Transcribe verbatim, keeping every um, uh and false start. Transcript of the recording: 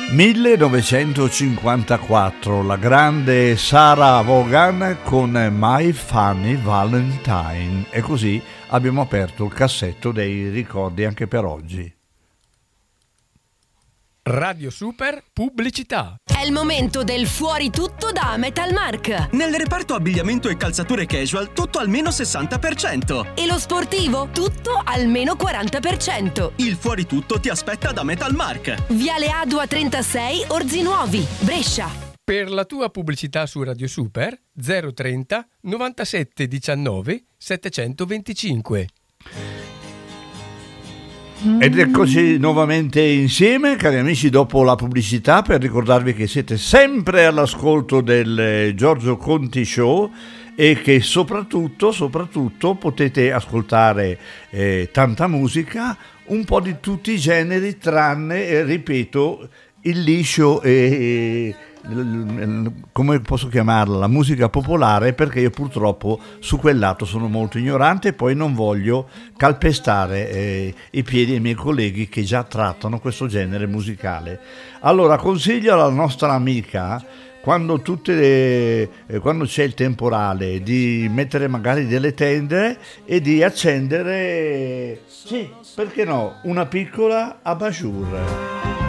millenovecentocinquantaquattro, la grande Sarah Vaughan con My Funny Valentine, e così abbiamo aperto il cassetto dei ricordi anche per oggi. Radio Super Pubblicità. È il momento del fuori tutto da Metalmark. Nel reparto abbigliamento e calzature casual tutto almeno sessanta per cento. E lo sportivo tutto almeno quaranta per cento. Il fuori tutto ti aspetta da Metalmark. Viale Adua trentasei, Orzinuovi, Brescia. Per la tua pubblicità su Radio Super zero trenta novantasette diciannove settecentoventicinque. Ed eccoci nuovamente insieme, cari amici, dopo la pubblicità, per ricordarvi che siete sempre all'ascolto del Giorgio Conti Show e che soprattutto, soprattutto potete ascoltare eh, tanta musica, un po' di tutti i generi, tranne, eh, ripeto, il liscio e... come posso chiamarla, la musica popolare, perché io purtroppo su quel lato sono molto ignorante e poi non voglio calpestare eh, i piedi ai miei colleghi che già trattano questo genere musicale. Allora consiglio alla nostra amica, quando, tutte le, eh, quando c'è il temporale, di mettere magari delle tende e di accendere, sì, perché no, una piccola abajur.